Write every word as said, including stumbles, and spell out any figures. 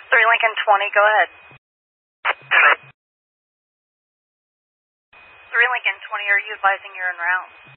three Lincoln twenty, go ahead. three Lincoln twenty, are you advising you're en route?